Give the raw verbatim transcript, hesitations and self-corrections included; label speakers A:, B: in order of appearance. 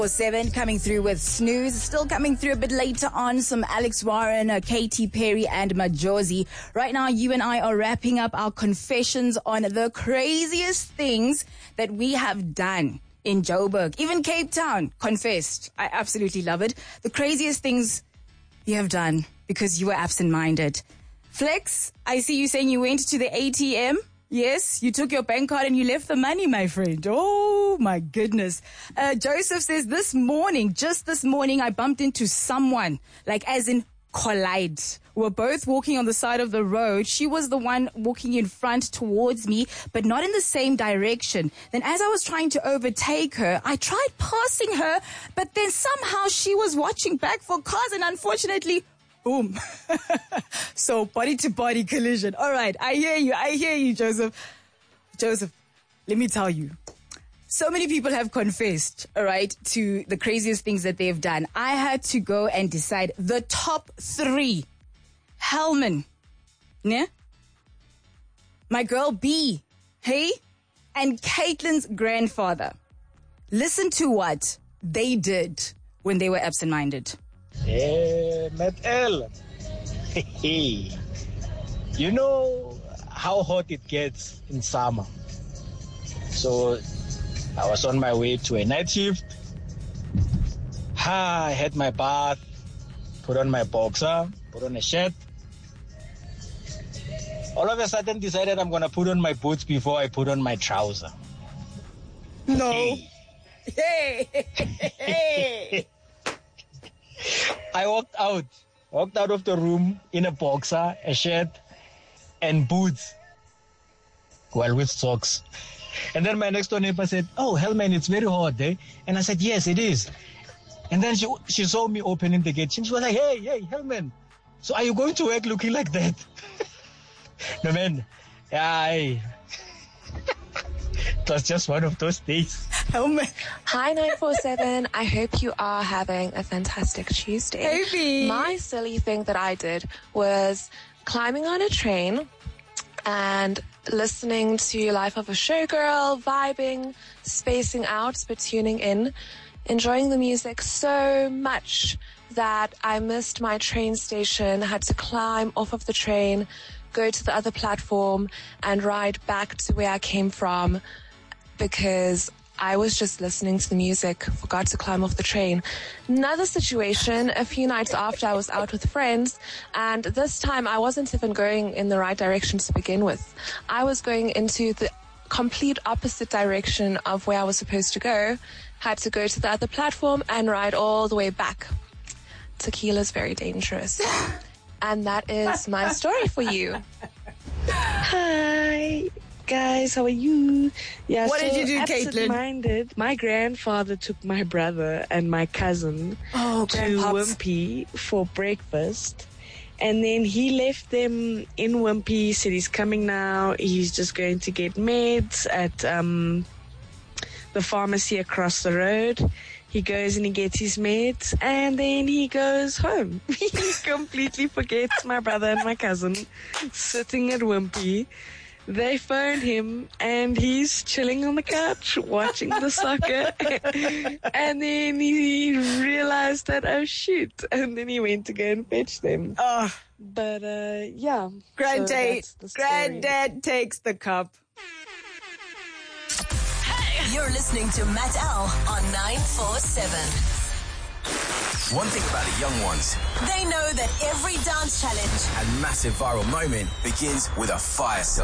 A: Seven coming through with Snooze. Still coming through a bit later on. Some Alex Warren, uh, Katy Perry and Majozi. Right now, you and I are wrapping up our confessions on the craziest things that we have done in Joburg. Even Cape Town confessed. I absolutely love it. The craziest things you have done because you were absent-minded. Flex, I see you saying you went to the A T M. Yes, you took your bank card and you left the money, my friend. Oh, my goodness. Uh, Joseph says, this morning, just this morning, I bumped into someone, like as in collide. We were both walking on the side of the road. She was the one walking in front towards me, but not in the same direction. Then as I was trying to overtake her, I tried passing her, but then somehow she was watching back for cars and unfortunately, boom. So body to body collision. All right. I hear you. I hear you, Joseph. Joseph, let me tell you. So many people have confessed, all right, to the craziest things that they've done. I had to go and decide the top three. Hellman. Yeah? My girl B. Hey? And Caitlin's grandfather. Listen to what they did when they were absent-minded.
B: Hey, Matt L. Hey, you know how hot it gets in summer. So I was on my way to a night shift. Ha, I had my bath, put on my boxer, put on a shirt. All of a sudden decided I'm going to put on my boots before I put on my trouser.
A: No. Hey. Hey. Hey.
B: I walked out, walked out of the room in a boxer, a shirt, and boots. Well, with socks. And then my next door neighbor said, oh, Hellman, it's very hot, eh? And I said, yes, it is. And then she she saw me opening the gate. She was like, hey, hey, Hellman, so are you going to work looking like that? No, man. Yeah, I... It was just one of those days.
A: Hellman.
C: Hi, nine four seven. I hope you are having a fantastic Tuesday.
A: Maybe.
C: My silly thing that I did was climbing on a train and listening to Life of a Showgirl, vibing, spacing out, but tuning in, enjoying the music so much that I missed my train station, had to climb off of the train, go to the other platform and ride back to where I came from because I was just listening to the music, forgot to climb off the train. Another situation, a few nights after I was out with friends, and this time I wasn't even going in the right direction to begin with. I was going into the complete opposite direction of where I was supposed to go, had to go to the other platform and ride all the way back. Tequila's very dangerous. And that is my story for you.
D: Hi. Guys, how are you? Yeah,
A: what
D: so
A: did you do, Caitlin?
D: Absent-minded. My grandfather took my brother and my cousin
A: oh,
D: to
A: grandpops.
D: Wimpy for breakfast. And then he left them in Wimpy. He said he's coming now. He's just going to get meds at um, the pharmacy across the road. He goes and he gets his meds, and then he goes home. He completely forgets my brother and my cousin sitting at Wimpy. They phoned him, and he's chilling on the couch watching the soccer. And then he realized that, oh, shoot. And then he went to go and fetch them.
A: Oh.
D: But, uh, yeah.
A: Granddad,
D: so
A: Granddad takes the cup.
E: Hey, you're listening to Matt L on nine four seven.
F: One thing about the young ones,
E: they know that every dance challenge
F: and massive viral moment begins with a fire sale.